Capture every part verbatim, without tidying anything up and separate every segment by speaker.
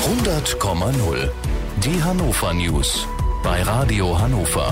Speaker 1: hundert Komma null. Die Hannover News bei Radio Hannover.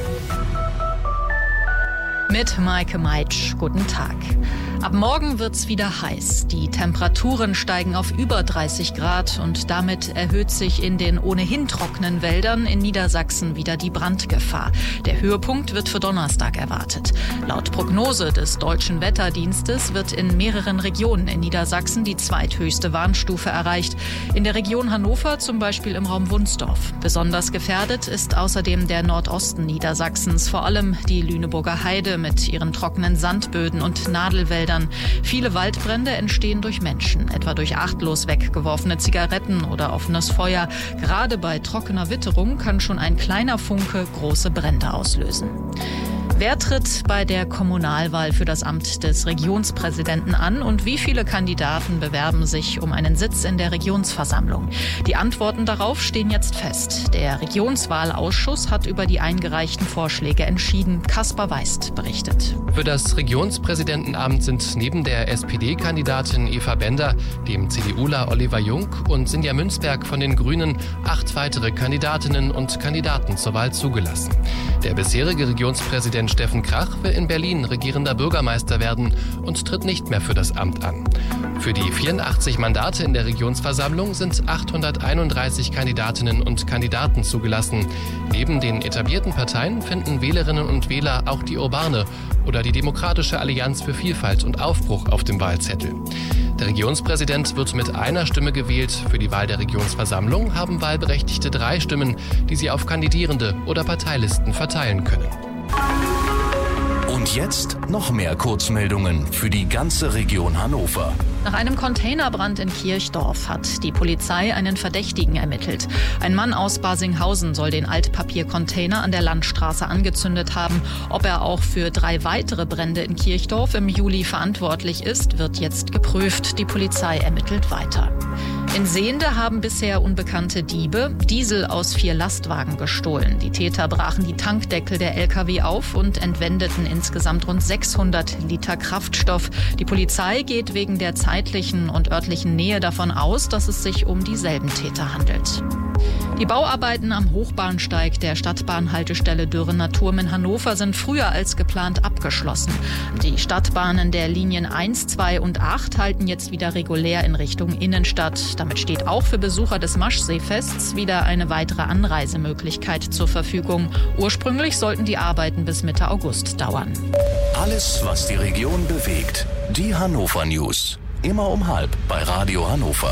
Speaker 2: Mit Maike Meitsch, guten Tag. Ab morgen wird's wieder heiß. Die Temperaturen steigen auf über dreißig Grad und damit erhöht sich in den ohnehin trockenen Wäldern in Niedersachsen wieder die Brandgefahr. Der Höhepunkt wird für Donnerstag erwartet. Laut Prognose des Deutschen Wetterdienstes wird in mehreren Regionen in Niedersachsen die zweithöchste Warnstufe erreicht. In der Region Hannover, zum Beispiel im Raum Wunsdorf. Besonders gefährdet ist außerdem der Nordosten Niedersachsens, vor allem die Lüneburger Heide mit ihren trockenen Sandböden und Nadelwäldern. Viele Waldbrände entstehen durch Menschen, etwa durch achtlos weggeworfene Zigaretten oder offenes Feuer. Gerade bei trockener Witterung kann schon ein kleiner Funke große Brände auslösen. Wer tritt bei der Kommunalwahl für das Amt des Regionspräsidenten an und wie viele Kandidaten bewerben sich um einen Sitz in der Regionsversammlung? Die Antworten darauf stehen jetzt fest. Der Regionswahlausschuss hat über die eingereichten Vorschläge entschieden. Kaspar Weist berichtet.
Speaker 3: Für das Regionspräsidentenamt sind neben der S P D-Kandidatin Eva Bender, dem CDUler Oliver Jung und Sinja Münzberg von den Grünen acht weitere Kandidatinnen und Kandidaten zur Wahl zugelassen. Der bisherige Regionspräsident Steffen Krach will in Berlin regierender Bürgermeister werden und tritt nicht mehr für das Amt an. Für die vierundachtzig Mandate in der Regionsversammlung sind achthunderteinunddreißig Kandidatinnen und Kandidaten zugelassen. Neben den etablierten Parteien finden Wählerinnen und Wähler auch die Urbane oder die Demokratische Allianz für Vielfalt und Aufbruch auf dem Wahlzettel. Der Regionspräsident wird mit einer Stimme gewählt. Für die Wahl der Regionsversammlung haben Wahlberechtigte drei Stimmen, die sie auf Kandidierende oder Parteilisten verteilen können.
Speaker 1: Und jetzt noch mehr Kurzmeldungen für die ganze Region Hannover.
Speaker 2: Nach einem Containerbrand in Kirchdorf hat die Polizei einen Verdächtigen ermittelt. Ein Mann aus Barsinghausen soll den Altpapiercontainer an der Landstraße angezündet haben. Ob er auch für drei weitere Brände in Kirchdorf im Juli verantwortlich ist, wird jetzt geprüft. Die Polizei ermittelt weiter. In Sehnde haben bisher unbekannte Diebe Diesel aus vier Lastwagen gestohlen. Die Täter brachen die Tankdeckel der L K W auf und entwendeten insgesamt rund sechshundert Liter Kraftstoff. Die Polizei geht wegen der zeitlichen und örtlichen Nähe davon aus, dass es sich um dieselben Täter handelt. Die Bauarbeiten am Hochbahnsteig der Stadtbahnhaltestelle Dürrener-Turm in Hannover sind früher als geplant abgeschlossen. Die Stadtbahnen der Linien eins, zwei und acht halten jetzt wieder regulär in Richtung Innenstadt. Damit steht auch für Besucher des Maschseefests wieder eine weitere Anreisemöglichkeit zur Verfügung. Ursprünglich sollten die Arbeiten bis Mitte August dauern.
Speaker 1: Alles, was die Region bewegt. Die Hannover News. Immer um halb bei Radio Hannover.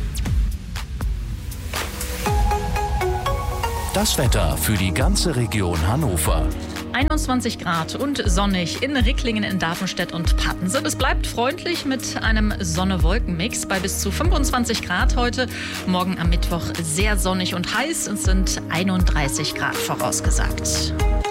Speaker 1: Das Wetter für die ganze Region Hannover.
Speaker 2: einundzwanzig Grad und sonnig in Ricklingen, in Darmstadt und Pattensen. Es bleibt freundlich mit einem Sonne-Wolken-Mix bei bis zu fünfundzwanzig Grad heute. Morgen am Mittwoch sehr sonnig und heiß. Es sind einunddreißig Grad vorausgesagt.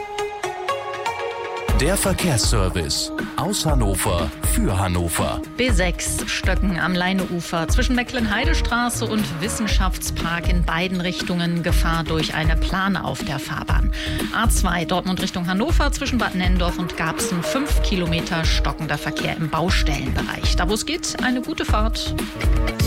Speaker 1: Der Verkehrsservice aus Hannover für Hannover.
Speaker 2: B sechs Stöcken am Leineufer zwischen Mecklenheidestraße und Wissenschaftspark in beiden Richtungen Gefahr durch eine Plane auf der Fahrbahn. A zwei Dortmund Richtung Hannover zwischen Bad Nennendorf und Garbsen fünf Kilometer stockender Verkehr im Baustellenbereich. Da wo es geht, eine gute Fahrt.